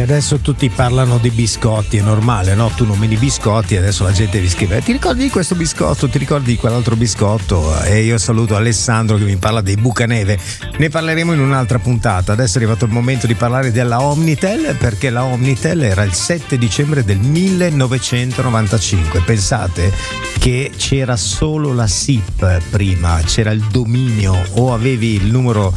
adesso tutti parlano di biscotti, è normale, no? Tu nomini biscotti e adesso la gente vi scrive: ti ricordi di questo biscotto, ti ricordi di quell'altro biscotto? E io saluto Alessandro che mi parla dei Bucaneve. Ne parleremo in un'altra puntata. Adesso è arrivato il momento di parlare della Omnitel, perché la Omnitel era il 7 dicembre del 1995. Pensate che c'era solo la SIP prima, c'era il dominio, o avevi il numero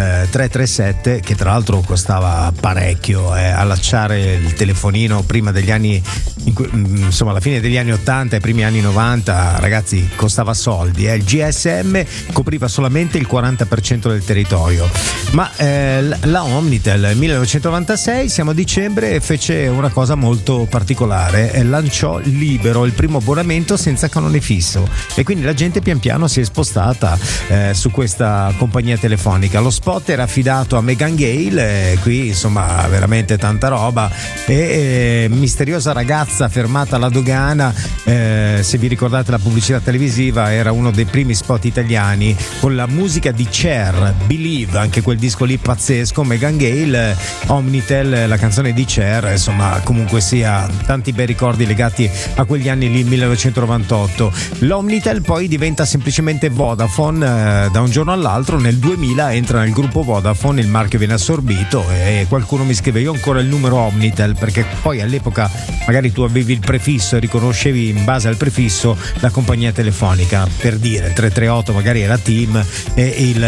337, che tra l'altro costava parecchio, allacciare il telefonino prima degli anni, insomma alla fine degli anni 80 e primi anni 90, ragazzi, costava soldi. Il GSM copriva solamente il 40% del territorio, ma la Omnitel nel 1996, siamo a dicembre, fece una cosa molto particolare: lanciò libero il primo abbonamento senza canone fisso, e quindi la gente pian piano si è spostata su questa compagnia telefonica. Lo spot era affidato a Megan Gale, qui insomma veramente tanta roba, e misteriosa ragazza fermata alla dogana, se vi ricordate la pubblicità televisiva, era uno dei primi spot italiani con la musica di Cher, Believe, anche quel disco lì pazzesco. Megan Gale, Omnitel, la canzone di Cher, insomma comunque sia tanti bei ricordi legati a quegli anni lì, 1998. L'Omnitel poi diventa semplicemente Vodafone da un giorno all'altro. Nel 2000 entra nel gruppo Vodafone, il marchio viene assorbito e qualcuno mi scrive: io ho ancora il numero Omnitel, perché poi all'epoca magari tu avevi il prefisso e riconoscevi in base al prefisso la compagnia telefonica, per dire il 338 magari era TIM e il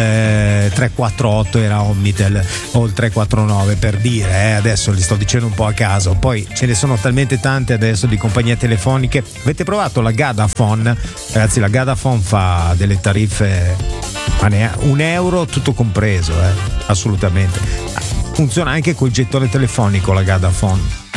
348 era Omnitel, o il 349 per dire, adesso li sto dicendo un po' a caso. Poi ce ne sono talmente tante adesso di compagnie telefoniche. Avete provato la Gadafone? Ragazzi, la Gadafone fa delle tariffe a €1 tutto compreso, assolutamente. Funziona anche col gettone telefonico la Gadafone.